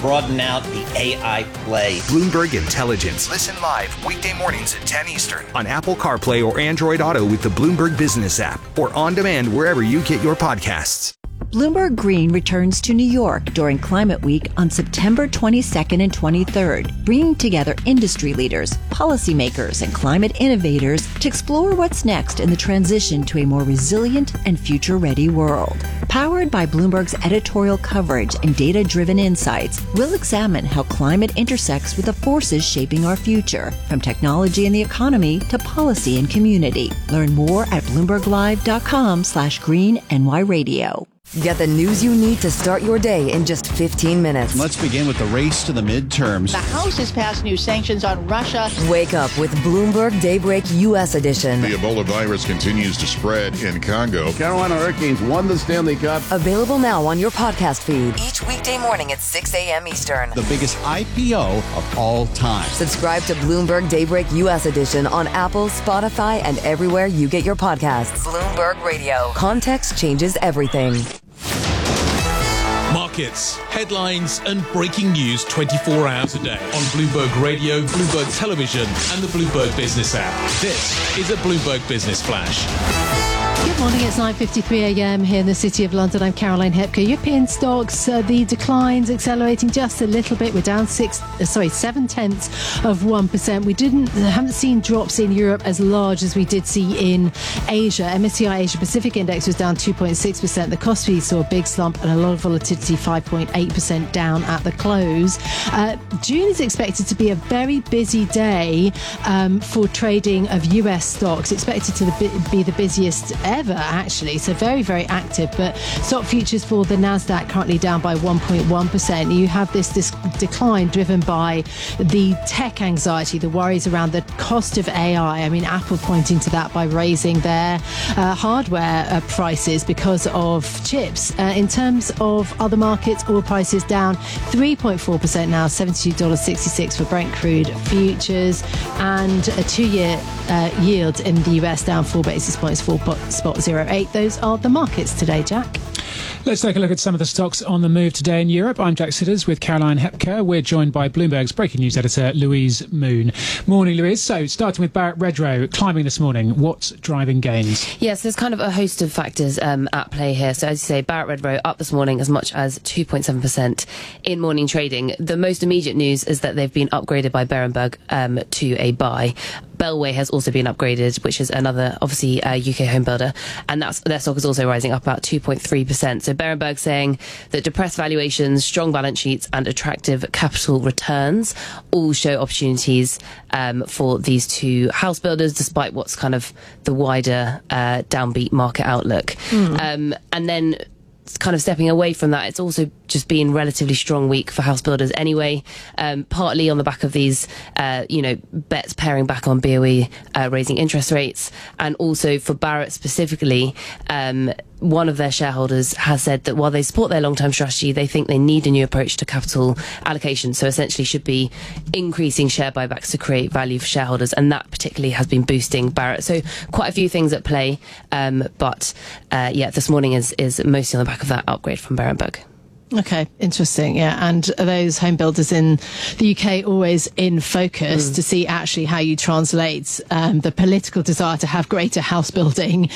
broaden out the AI play. Bloomberg Intelligence. Listen live weekday mornings at 10 Eastern. On Apple CarPlay or Android Auto with the Bloomberg Business app, or on demand wherever you get your podcasts. Bloomberg Green returns to New York during Climate Week on September 22nd and 23rd, bringing together industry leaders, policymakers, and climate innovators to explore what's next in the transition to a more resilient and future-ready world. Powered by Bloomberg's editorial coverage and data-driven insights, we'll examine how climate intersects with the forces shaping our future, from technology and the economy to policy and community. Learn more at BloombergLive.com/GreenNY Radio. Get the news you need to start your day in just 15 minutes. Let's begin with the race to the midterms. The House has passed new sanctions on Russia. Wake up with Bloomberg Daybreak U.S. edition. The Ebola virus continues to spread in Congo. Carolina Hurricanes won the Stanley Cup. Available now on your podcast feed. Each weekday morning at 6 a.m. Eastern. The biggest IPO of all time. Subscribe to Bloomberg Daybreak U.S. edition on Apple, Spotify, and everywhere you get your podcasts. Bloomberg Radio. Context changes everything. Markets, headlines, and breaking news 24 hours a day on Bloomberg Radio, Bloomberg Television, and the Bloomberg Business app. This is a Bloomberg Business Flash. Good morning, it's 9:53 a.m. here in the City of London. I'm Caroline Hepker. European stocks, the declines accelerating just a little bit. We're down 0.7%. We haven't seen drops in Europe as large as we did see in Asia. MSCI Asia Pacific Index was down 2.6%. The Kospi saw a big slump and a lot of volatility, 5.8% down at the close. June is expected to be a very busy day for trading of US stocks. Expected to be the busiest ever, actually, so very, very active. But stock futures for the Nasdaq currently down by 1.1%. You have this decline driven by the tech anxiety, the worries around the cost of AI. I mean, Apple pointing to that by raising their hardware prices because of chips. In terms of other markets, oil prices down 3.4% now, $72.66 for Brent crude futures, and a 2-year yield in the US down 4 basis points, 4.08. Those are the markets today, Jack. Let's take a look at some of the stocks on the move today in Europe. I'm Jack Sitters with Caroline Hepker. We're joined by Bloomberg's breaking news editor, Louise Moon. Morning, Louise. So, starting with Barratt Redrow, climbing this morning. What's driving gains? Yes, there's kind of a host of factors at play here. So, as you say, Barratt Redrow up this morning as much as 2.7% in morning trading. The most immediate news is that they've been upgraded by Berenberg to a buy. Bellway has also been upgraded, which is another, obviously, UK home builder, and their stock is also rising up about 2.3%. So Berenberg saying that depressed valuations, strong balance sheets, and attractive capital returns all show opportunities for these two house builders, despite what's kind of the wider downbeat market outlook. And then, kind of stepping away from that, it's also just been relatively strong week for house builders anyway, partly on the back of these bets paring back on BOE raising interest rates, and also for Barratt specifically, one of their shareholders has said that while they support their long-term strategy, they think they need a new approach to capital allocation, so essentially should be increasing share buybacks to create value for shareholders, and that particularly has been boosting Barratt. So quite a few things at play, but this morning is mostly on the back of that upgrade from Berenberg. Okay, interesting. Yeah, and those home builders in the UK always in focus to see actually how you translate the political desire to have greater house building,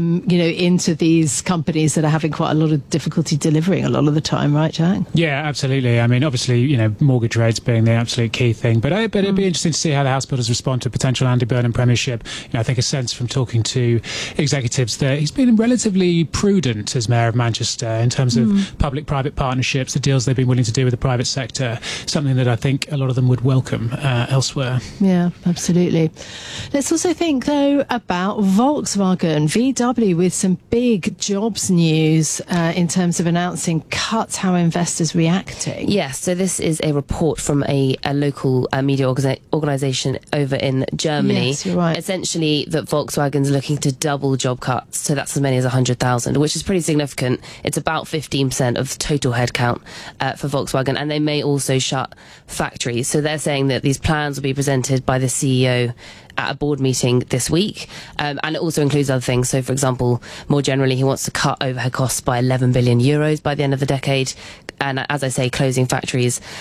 into these companies that are having quite a lot of difficulty delivering a lot of the time, right, Jack? Yeah, absolutely. I mean, obviously, mortgage rates being the absolute key thing, but it'd be interesting to see how the house builders respond to potential Andy Burnham premiership. I think a sense from talking to executives that he's been relatively prudent as Mayor of Manchester in terms of public-private partnerships, the deals they've been willing to do with the private sector, something that I think a lot of them would welcome elsewhere. Yeah, absolutely. Let's also think, though, about Volkswagen, VW, with some big jobs news in terms of announcing cuts. How are investors reacting? Yes, so this is a report from a local media organisation over in Germany. Yes, you're right. Essentially, that Volkswagen's looking to double job cuts, so that's as many as 100,000, which is pretty significant. It's about 15% of total headcount for Volkswagen, and they may also shut factories. So they're saying that these plans will be presented by the CEO at a board meeting this week, and it also includes other things. So, for example, more generally, he wants to cut overhead costs by 11 billion euros by the end of the decade, and as I say, closing factories